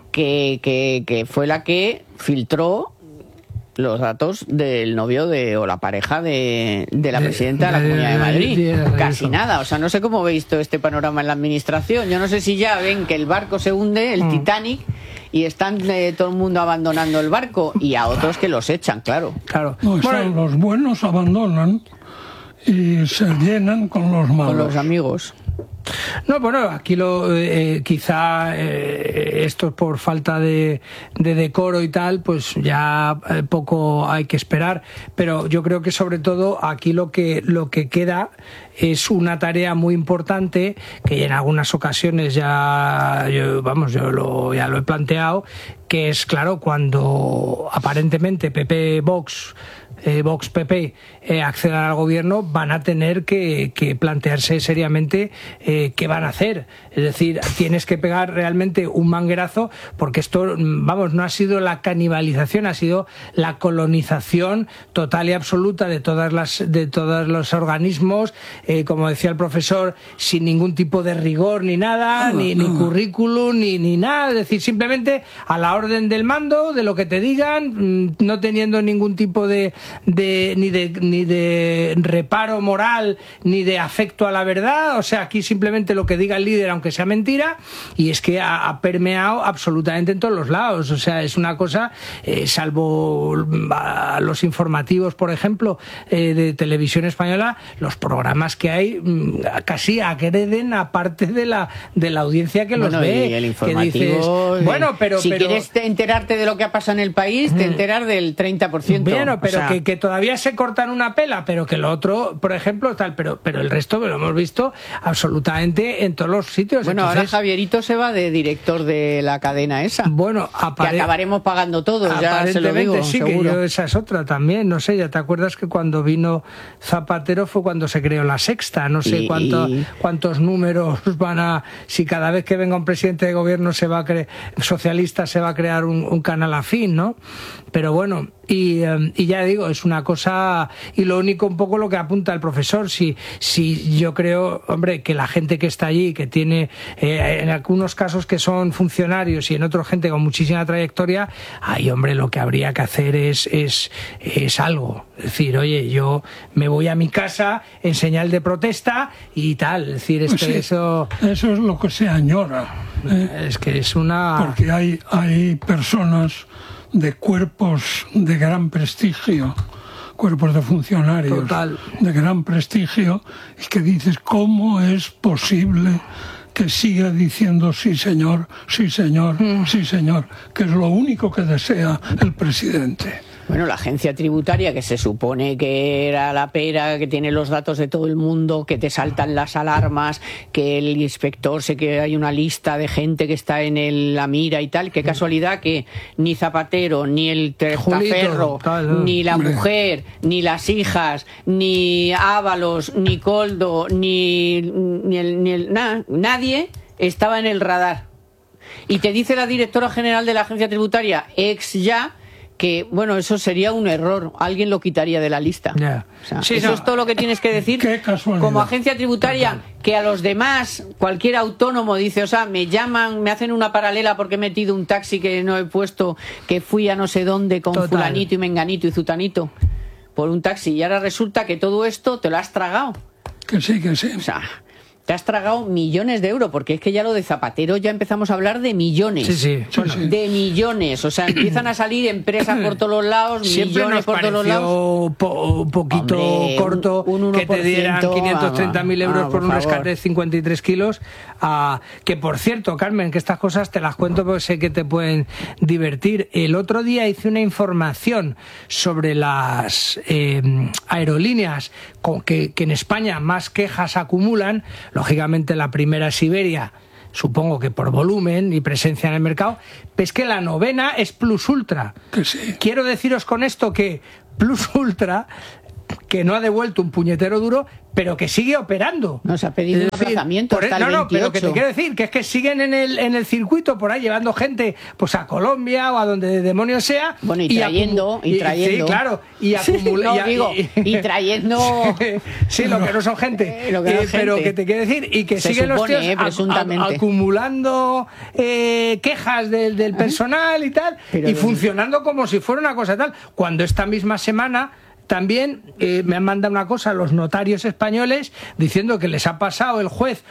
que fue la que filtró los datos del novio o la pareja de la presidenta de la Comunidad de Madrid. Casi nada. O sea, no sé cómo veis todo este panorama en la administración. Yo no sé si ya ven que el barco se hunde, el Titanic, y están todo el mundo abandonando el barco, y a otros que los echan, claro. No, los buenos abandonan y se llenan con los malos. Con los amigos. No, bueno, aquí quizá esto por falta de decoro y tal, pues ya poco hay que esperar, pero yo creo que sobre todo aquí lo que queda es una tarea muy importante, que en algunas ocasiones ya lo he planteado, que es, claro, cuando aparentemente PP Vox PP accedan al gobierno, van a tener que plantearse seriamente qué van a hacer. Es decir, tienes que pegar realmente un manguerazo, porque esto, no ha sido la canibalización, ha sido la colonización total y absoluta de todos los organismos, como decía el profesor, sin ningún tipo de rigor ni nada, ni currículum, ni nada. Es decir, simplemente a la orden del mando, de lo que te digan, no teniendo ningún tipo ni de reparo moral, ni de afecto a la verdad. O sea, aquí simplemente lo que diga el líder, aunque sea mentira, y es que ha permeado absolutamente en todos los lados. O sea, es una cosa, salvo los informativos, por ejemplo, de Televisión Española, los programas que hay casi agreden a parte de la audiencia que los ve. Y el informativo, que dices, pero si quieres enterarte de lo que ha pasado en el país, te enteras del 30%. Bueno, pero que todavía se cortan una pela, pero que lo otro, por ejemplo, tal, pero el resto lo hemos visto absolutamente en todos los sitios. Bueno, entonces, ahora Javierito se va de director de la cadena esa. Bueno, que acabaremos pagando todos, ya se lo digo, sí, seguro. Que esa es otra también, no sé, ya te acuerdas que cuando vino Zapatero fue cuando se creó La Sexta, no sé cuántos números si cada vez que venga un presidente de gobierno socialista se va a crear un canal afín, ¿no? Pero bueno, y ya digo, es una cosa, y lo único un poco lo que apunta el profesor, si yo creo, hombre, que la gente que está allí, que tiene en algunos casos que son funcionarios y en otros gente con muchísima trayectoria, ahí, hombre, lo que habría que hacer es algo, es decir, oye, yo me voy a mi casa en señal de protesta y tal, es decir, pues sí, eso es lo que se añora, es que es una... porque hay personas de cuerpos de gran prestigio, cuerpos de funcionarios de gran prestigio, y que dices, ¿cómo es posible que siga diciendo sí señor, sí señor, sí señor, que es lo único que desea el presidente? Bueno, la agencia tributaria, que se supone que era la pera, que tiene los datos de todo el mundo, que te saltan las alarmas, que el inspector sé que hay una lista de gente que está en la mira y tal. Qué casualidad que ni Zapatero, ni el testaferro, ni la mujer, ni las hijas, ni Ábalos, ni Koldo, nadie estaba en el radar. Y te dice la directora general de la agencia tributaria, que, bueno, eso sería un error. Alguien lo quitaría de la lista. Yeah. O sea, sí, eso es todo lo que tienes que decir. Qué casualidad. Como agencia tributaria, que a los demás, cualquier autónomo dice, o sea, me llaman, me hacen una paralela porque he metido un taxi que no he puesto, que fui a no sé dónde con fulanito y menganito y zutanito por un taxi. Y ahora resulta que todo esto te lo has tragado. Que sí, que sí. O sea, te has tragado millones de euros, porque es que ya lo de Zapatero ya empezamos a hablar de millones. Sí. Bueno, de millones. O sea, empiezan a salir empresas por todos los lados, siempre millones por todos los lados. Un poquito corto que te dieran 530.000 euros por un rescate de 53 kilos. Que por cierto, Carmen, que estas cosas te las cuento porque sé que te pueden divertir. El otro día hice una información sobre las aerolíneas que en España más quejas acumulan. Lógicamente la primera es Iberia, supongo que por volumen y presencia en el mercado, pero es que la novena es Plus Ultra. Que sí. Quiero deciros con esto que Plus Ultra, que no ha devuelto un puñetero duro, pero que sigue operando. Nos ha pedido un aplazamiento hasta el 28. Pero que te quiero decir que es que siguen en el circuito por ahí llevando gente pues a Colombia o a donde demonios sea. Bueno, y trayendo. Sí, claro. Y acumulando. Y trayendo. Sí, lo que no son gente. Pero que te quiero decir, y que se siguen supone, los tíos acumulando quejas del personal y tal, y funcionando como si fuera una cosa tal. Cuando esta misma semana también me han mandado una cosa los notarios españoles diciendo que les ha pasado el juez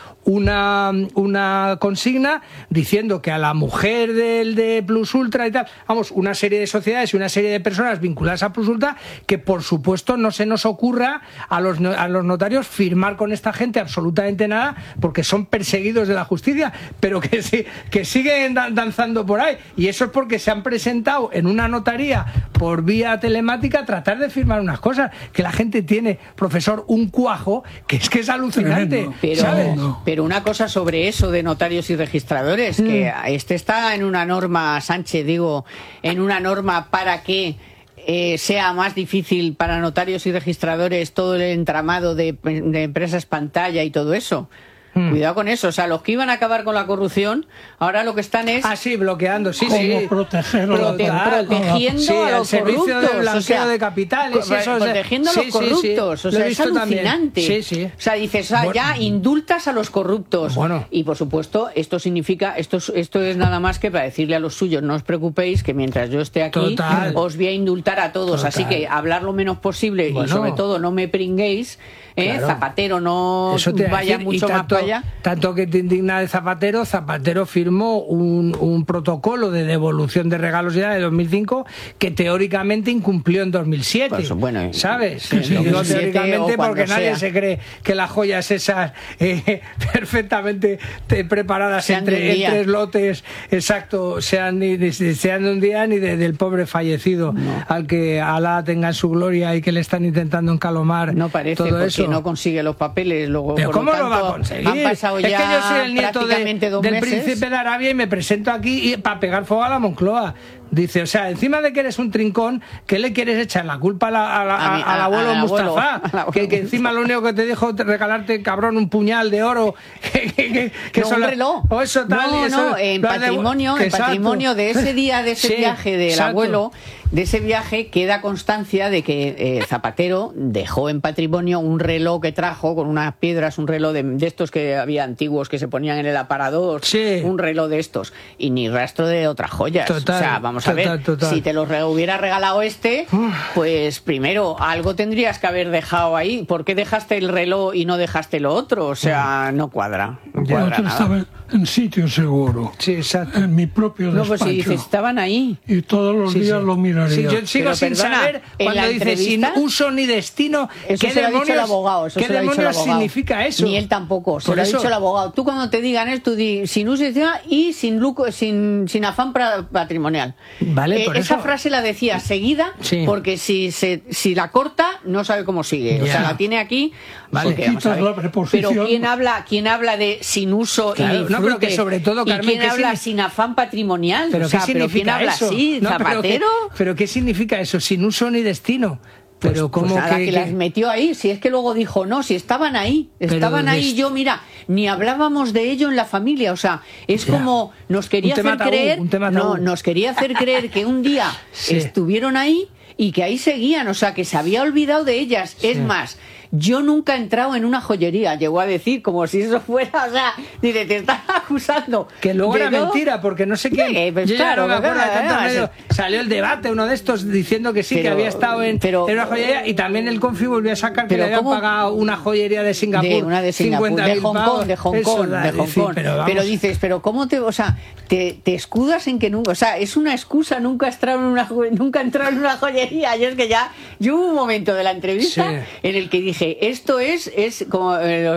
una consigna diciendo que a la mujer de Plus Ultra y tal, vamos, una serie de sociedades y una serie de personas vinculadas a Plus Ultra, que por supuesto no se nos ocurra a los notarios firmar con esta gente absolutamente nada, porque son perseguidos de la justicia, pero que siguen danzando por ahí, y eso es porque se han presentado en una notaría por vía telemática a tratar de firmar unas cosas, que la gente tiene, profesor, un cuajo que es alucinante. Pero una cosa sobre eso de notarios y registradores, que está en una norma, Sánchez, en una norma para que sea más difícil para notarios y registradores todo el entramado de empresas pantalla y todo eso. Cuidado con eso, o sea, los que iban a acabar con la corrupción, ahora lo que están es... bloqueando, protegiendo a los servicio corruptos, de blanqueo de capitales, protegiendo a los corruptos, o sea, es alucinante. O sea, dices, ya indultas a los corruptos. Bueno. Y por supuesto, esto significa, esto es nada más que para decirle a los suyos, no os preocupéis, que mientras yo esté aquí, os voy a indultar a todos. Así que hablar lo menos posible y sobre todo no me pringuéis. Zapatero no vaya mucho más para allá. Tanto que te indigna de Zapatero firmó un protocolo de devolución de regalos ya de 2005 que teóricamente incumplió en 2007. Pues, bueno, ¿sabes? Digo teóricamente porque nadie se cree que las joyas esas perfectamente preparadas en tres lotes, exacto, sean de un día ni del pobre fallecido, al que Alá tenga en su gloria y que le están intentando encalomar. No parece, todo porque eso no consigue los papeles. Luego, ¿pero cómo lo va a conseguir? Han pasado ya, es que yo soy el nieto del meses. príncipe de Arabia y me presento aquí para pegar fuego a la Moncloa. Dice, o sea, encima de que eres un trincón, ¿qué le quieres echar la culpa al abuelo Mustafa? Que encima lo único que te dijo regalarte, cabrón, un puñal de oro. Que no, un reloj. O eso tal. En patrimonio de ese día, de ese viaje del abuelo, de ese viaje queda constancia de que Zapatero dejó en patrimonio un reloj que trajo con unas piedras, un reloj de estos que había antiguos que se ponían en el aparador, un reloj de estos, y ni rastro de otras joyas. Total, o sea, vamos a ver, si te los hubiera regalado pues primero algo tendrías que haber dejado ahí. ¿Por qué dejaste el reloj y no dejaste lo otro? O sea, no cuadra. No cuadra nada. Estaba en sitio seguro. Sí, exacto. En mi propio despacho. No, pues si dices, estaban ahí. Y todos los días lo miraría. Sí, yo sigo sin saber cuando dice sin uso ni destino. Eso ¿Qué se lo ha dicho el abogado. ¿Qué demonios significa eso? Ni él tampoco. Se lo ha dicho el abogado. Tú cuando te digan esto, di sin uso y sin lucro, sin afán patrimonial. Vale, por esa eso. frase la decía seguida, porque si la corta no sabe cómo sigue. O sea, la tiene aquí. Vale, quitas la preposición. Pero ¿quién habla de sin uso y disfrute? No, pero que sobre todo, Carmen, ¿y quién habla sin afán patrimonial? ¿Pero qué significa ¿quién habla eso? así? ¿Zapatero? ¿Pero qué significa eso? Sin uso ni destino. Pero pues nada, que las metió ahí. Si es que luego dijo no, si estaban ahí, yo mira, ni hablábamos de ello en la familia. O sea, es como nos quería hacer creer, nos quería hacer creer que un día estuvieron ahí y que ahí seguían, o sea, que se había olvidado de ellas. Es más, yo nunca he entrado en una joyería, llegó a decir, como si eso fuera, o sea, dice, te están acusando. Que luego era mentira, porque no sé quién. Pues claro, no me acuerdo, salió el debate, uno de estos, diciendo que sí, que había estado en una joyería, y también el Confi volvió a sacar que le habían pagado una joyería de Singapur. De Singapur, de Hong Kong. Pero dices, pero ¿cómo te, o sea, te escudas en que nunca, o sea, es una excusa nunca entrar en una joyería? Yo es que yo hubo un momento de la entrevista en el que dije, esto es como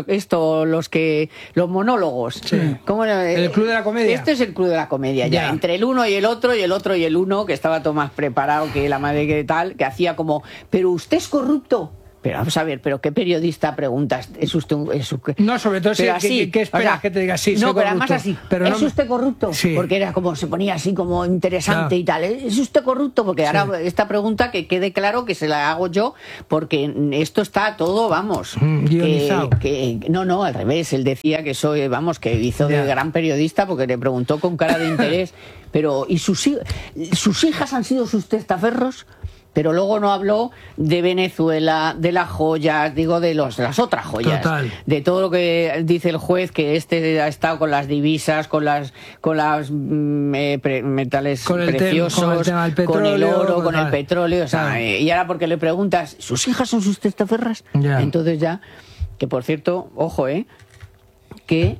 los monólogos. El Club de la Comedia. Esto es el Club de la Comedia, ya. Entre el uno y el otro, y el otro y el uno, que estaba todo más preparado que la madre que tal, que hacía como, pero usted es corrupto. Pero vamos a ver, ¿pero qué periodista preguntas? ¿Es usted No, sobre todo, ¿qué esperas que te diga? Sí, no, pero además así, pero ¿es usted corrupto? Sí. Porque era como, se ponía así como interesante y tal. ¿Es usted corrupto? Porque ahora esta pregunta, que quede claro que se la hago yo, porque esto está todo, vamos, guionizado. No, al revés. Él decía que soy, vamos, que hizo de gran periodista, porque le preguntó con cara de interés, pero ¿y sus hijas han sido sus testaferros? Pero luego no habló de Venezuela, de las joyas, digo, de las otras joyas. Total. De todo lo que dice el juez, que ha estado con las divisas, con las metales preciosos, con el oro, con el petróleo. O sea, y ahora porque le preguntas, ¿sus hijas son sus testaferras? Entonces ya, que por cierto, ojo, que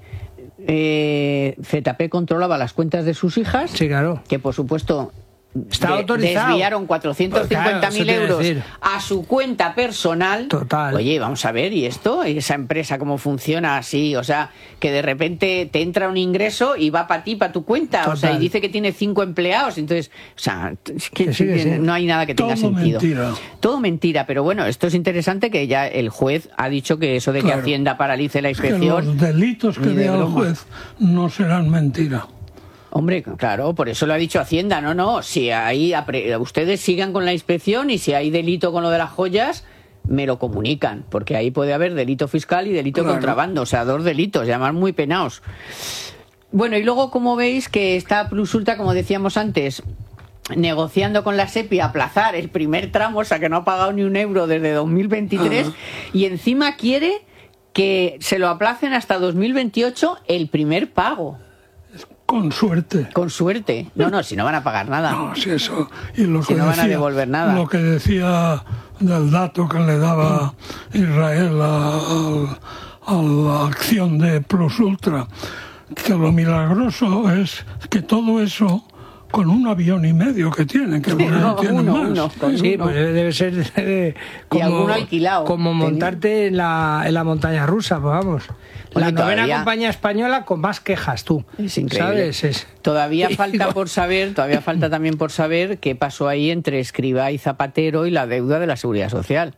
ZP controlaba las cuentas de sus hijas. Sí, claro. Que por supuesto está autorizado. Desviaron 450.000 euros a su cuenta personal. Total. Oye, vamos a ver, ¿y esto? ¿Y esa empresa cómo funciona así? O sea, que de repente te entra un ingreso y va para ti, para tu cuenta. Total. O sea, y dice que tiene 5 empleados. Entonces, o sea, no hay nada que tenga sentido. Todo mentira. Pero bueno, esto es interesante, que ya el juez ha dicho que eso de que Hacienda paralice la inspección... Que los delitos que vea el juez no serán mentira. Hombre, claro, por eso lo ha dicho Hacienda. No, si ahí ustedes sigan con la inspección, y si hay delito con lo de las joyas, me lo comunican, porque ahí puede haber delito fiscal y delito de contrabando, o sea, 2 delitos, y además muy penados. Bueno, y luego, como veis, que está Plus Ultra, como decíamos antes, negociando con la SEPI aplazar el primer tramo, o sea, que no ha pagado ni un euro desde 2023, y encima quiere que se lo aplacen hasta 2028 el primer pago. Con suerte. Con suerte. No, si no van a pagar nada. No, si eso. Y lo si que no decía, van a devolver nada. Lo que decía del dato que le daba Israel a la acción de Plus Ultra, que lo milagroso es que todo eso con un avión y medio que tienen, que no tienen más. Sí, pues debe ser como, y alguno alquilado. Como montarte en la montaña rusa, pues vamos. La novena compañía española con más quejas, tú. Es increíble. ¿Sabes? Todavía falta también por saber qué pasó ahí entre Escrivá y Zapatero y la deuda de la Seguridad Social.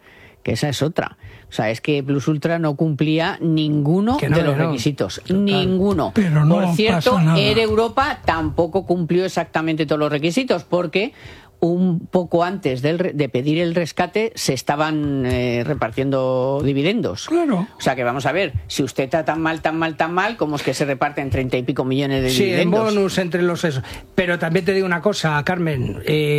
que esa es otra. O sea, es que Plus Ultra no cumplía ninguno de los requisitos. Total. Ninguno. Pero no Por cierto, pasa nada. Air Europa tampoco cumplió exactamente todos los requisitos, porque un poco antes de pedir el rescate se estaban repartiendo dividendos. Claro. O sea que vamos a ver, si usted está tan mal, ¿cómo es que se reparten 30 y pico millones de dividendos? Sí, en bonus entre los esos. Pero también te digo una cosa, Carmen,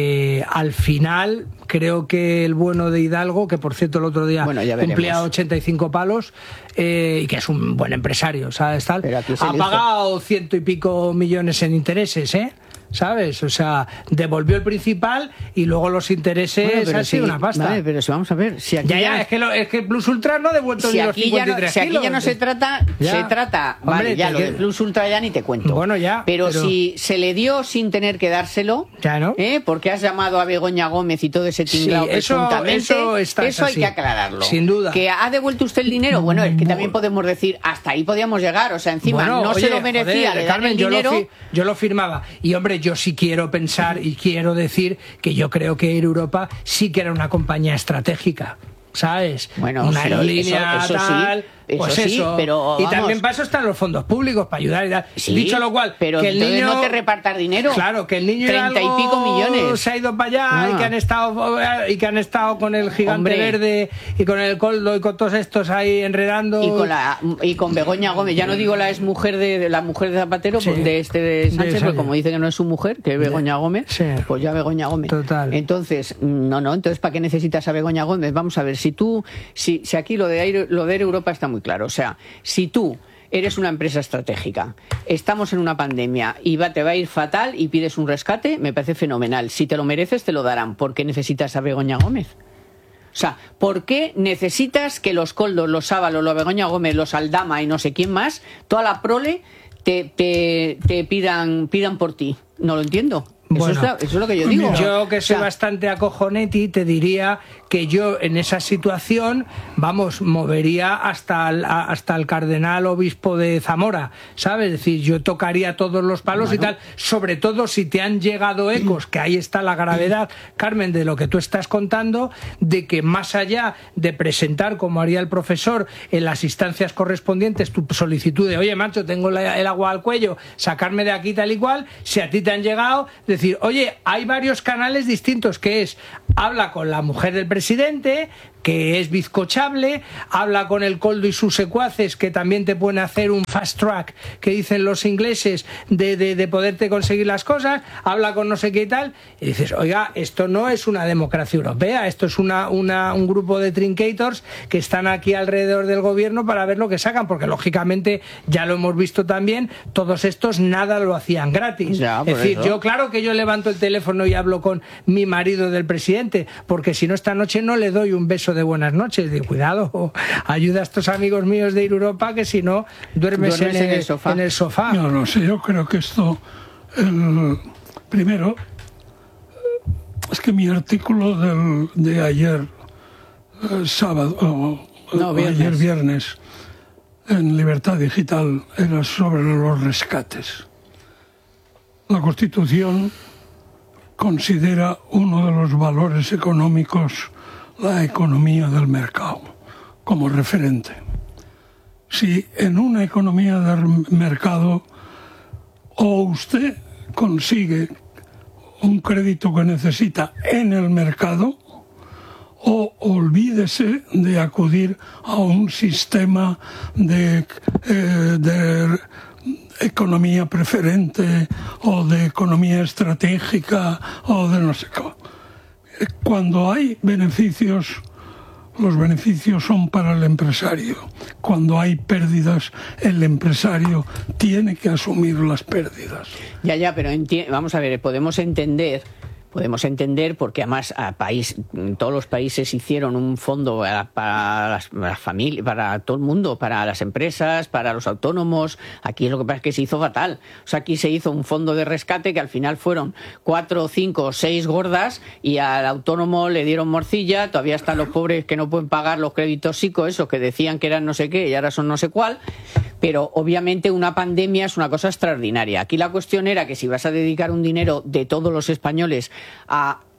al final creo que el bueno de Hidalgo, que por cierto el otro día cumplía 85 palos, y que es un buen empresario, ¿sabes? Tal, ha pagado 100 y pico millones en intereses, ¿sabes? O sea, devolvió el principal y luego los intereses, ha sido una pasta. Vale, pero si vamos a ver, si aquí es que Plus Ultra no ha devuelto ni los 53 si aquí ya no se trata, hombre, lo de Plus Ultra ya ni te cuento. Bueno, pero si se le dio sin tener que dárselo, ya no. Porque has llamado a Begoña Gómez y todo ese tinglao presuntamente, eso hay que aclararlo. Sin duda. ¿Que ha devuelto usted el dinero? Bueno, es que también podemos decir, hasta ahí podíamos llegar, o sea, encima se lo merecía, le dan el dinero. Yo lo firmaba. Y hombre, yo sí quiero pensar y quiero decir que yo creo que Air Europa sí que era una compañía estratégica, ¿sabes? Bueno, una aerolínea eso tal, sí, pues eso sí, pero y también para eso están los fondos públicos, para ayudar y tal. Sí, dicho lo cual, pero que el niño no te repartas dinero. Claro, que el niño 30 y pico millones se ha ido para allá y que han estado con el gigante verde y con el Coldo y con todos estos ahí enredando y con Begoña Gómez, ya no digo la exmujer de la mujer de Zapatero, de Sánchez, porque como dice que no es su mujer, que es Begoña Gómez, pues ya Begoña Gómez. Total. Entonces, entonces ¿para qué necesitas a Begoña Gómez? Vamos a ver, si aquí lo de Air Europa está muy claro, o sea, si tú eres una empresa estratégica, estamos en una pandemia y te va a ir fatal y pides un rescate, me parece fenomenal. Si te lo mereces, te lo darán. ¿Por qué necesitas a Begoña Gómez? O sea, ¿por qué necesitas que los Coldos, los Ábalos, los Begoña Gómez, los Aldama y no sé quién más, toda la prole, te pidan por ti? No lo entiendo. Bueno, eso es lo que yo digo. Yo que soy bastante acojoneti, te diría que yo en esa situación, movería hasta el cardenal obispo de Zamora, ¿sabes? Es decir, yo tocaría todos los palos y tal, sobre todo si te han llegado ecos, que ahí está la gravedad, Carmen, de lo que tú estás contando, de que más allá de presentar, como haría el profesor, en las instancias correspondientes tu solicitud de, oye, macho, tengo el agua al cuello, sacarme de aquí tal y cual, si a ti te han llegado, decir, oye, hay varios canales distintos, que es, habla con la mujer del presidente, que es bizcochable, habla con el Coldo y sus secuaces, que también te pueden hacer un fast track, que dicen los ingleses, de poderte conseguir las cosas, habla con no sé qué y tal, y dices, oiga, esto no es una democracia europea, esto es un grupo de trincators que están aquí alrededor del gobierno para ver lo que sacan, porque lógicamente, ya lo hemos visto también, todos estos nada lo hacían gratis. Es decir, claro que yo levanto el teléfono y hablo con mi marido del presidente, porque si no esta noche no le doy un beso de buenas noches, de cuidado, ayuda a estos amigos míos de Air Europa, que si no duermes en el sofá. No sé, yo creo que esto, primero, es que mi artículo de ayer ayer viernes en Libertad Digital era sobre los rescates. La Constitución considera uno de los valores económicos la economía del mercado como referente. Si en una economía del mercado o usted consigue un crédito que necesita en el mercado, o olvídese de acudir a un sistema de economía preferente o de economía estratégica o de no sé qué. Cuando hay beneficios, los beneficios son para el empresario. Cuando hay pérdidas, el empresario tiene que asumir las pérdidas. Ya, pero vamos a ver, podemos entender porque además todos los países hicieron un fondo para las familias, para todo el mundo, para las empresas, para los autónomos. Aquí lo que pasa es que se hizo fatal. O sea, aquí se hizo un fondo de rescate que al final fueron 4, 5, 6 gordas y al autónomo le dieron morcilla. Todavía están los pobres que no pueden pagar los créditos psico, esos que decían que eran no sé qué y ahora son no sé cuál. Pero obviamente una pandemia es una cosa extraordinaria. Aquí la cuestión era que si vas a dedicar un dinero de todos los españoles a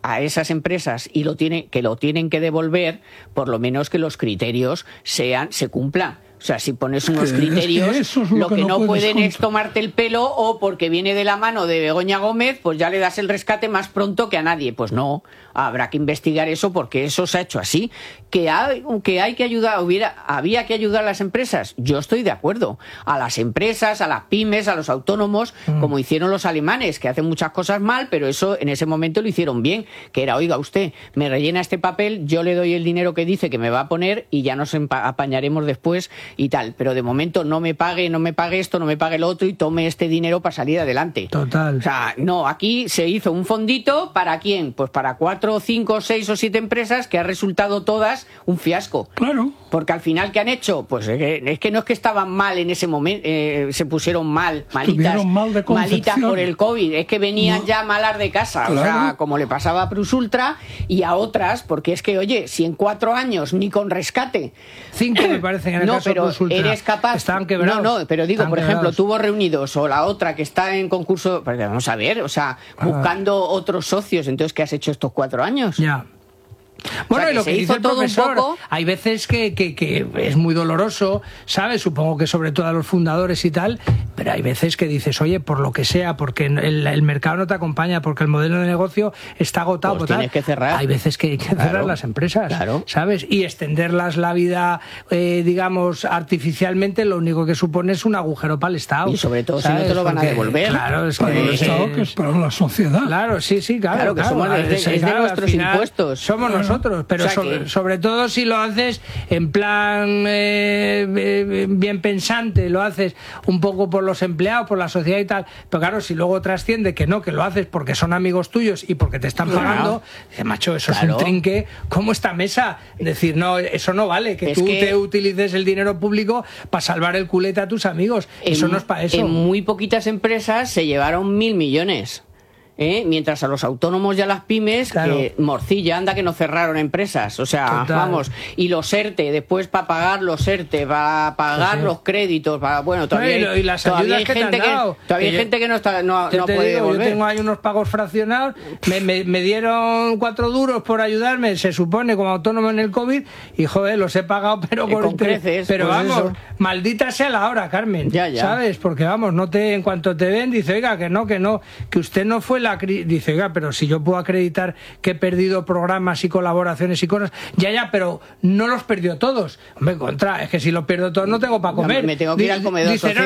a esas empresas y que lo tienen que devolver, por lo menos que los criterios se cumplan. O sea, si pones unos criterios, es que lo que no pueden es contra. tomarte el pelo, o porque viene de la mano de Begoña Gómez, pues ya le das el rescate más pronto que a nadie. Pues no, habrá que investigar eso, porque eso se ha hecho así. Que hay que ayudar, había que ayudar a las empresas. Yo estoy de acuerdo. A las empresas, a las pymes, a los autónomos, como hicieron los alemanes, que hacen muchas cosas mal, pero eso en ese momento lo hicieron bien. Que era, oiga, usted me rellena este papel, yo le doy el dinero que dice que me va a poner y ya nos apañaremos después y tal, pero de momento no me pague esto, no me pague lo otro y tome este dinero para salir adelante. Total. O sea, no, aquí se hizo un fondito, ¿para quién? Pues para 4, 5, 6 o 7 empresas, que ha resultado todas un fiasco. Claro. Porque al final, ¿qué han hecho? Pues es que no es que estaban mal en ese momento, se pusieron malitas por el COVID, es que venían ya malas de casa, claro. O sea, como le pasaba a Prusultra y a otras, porque es que, oye, si en 4 años ni con rescate... 5 me parece en el caso pero de Prusultra. Eres capaz... Estaban quebrados. No, pero digo, por ejemplo, quebrados. Tubos Reunidos o la otra que está en concurso, porque vamos a ver, o sea, buscando otros socios, entonces, ¿qué has hecho estos 4 años? Ya. Bueno, o sea, y lo que dice el todo profesor, un poco... hay veces que es muy doloroso, ¿sabes? Supongo que sobre todo a los fundadores y tal, pero hay veces que dices, oye, por lo que sea, porque el mercado no te acompaña, porque el modelo de negocio está agotado, pues tienes que cerrar. Hay veces que hay que cerrar las empresas, ¿sabes? Y extenderlas la vida, digamos, artificialmente, lo único que supone es un agujero para el Estado. Y sobre todo, ¿sabes? si no te lo van a devolver. Claro, es para el Estado, que es para la sociedad. Claro, sí, claro. Que somos es de nuestros impuestos. Somos nosotros, pero o sea sobre todo si lo haces en plan bien pensante, lo haces un poco por los empleados, por la sociedad y tal, pero claro, si luego trasciende que no, que lo haces porque son amigos tuyos y porque te están pagando, dice, macho, eso es un trinque como esta mesa, decir, no, eso no vale, que tú te utilices el dinero público para salvar el culete a tus amigos, eso no es para eso. En muy poquitas empresas se llevaron 1.000 millones. Mientras a los autónomos y a las pymes, morcilla, anda que no cerraron empresas, o sea, vamos, y los ERTE, después para pagar los ERTE, para pagar los créditos, para, bueno, todavía hay gente que no ha podido volver. Yo tengo ahí unos pagos fraccionados, me dieron 4 duros por ayudarme, se supone, como autónomo en el COVID, y joder, los he pagado, pero con creces, pero pues vamos, maldita sea la hora, Carmen, ¿sabes? Porque vamos, en cuanto te ven, dice, oiga, que usted no fue dice, oiga, pero si yo puedo acreditar que he perdido programas y colaboraciones y cosas, pero no los perdió todos. Hombre, es que si los pierdo todos no tengo para comer. Me tengo que ir al comedor social.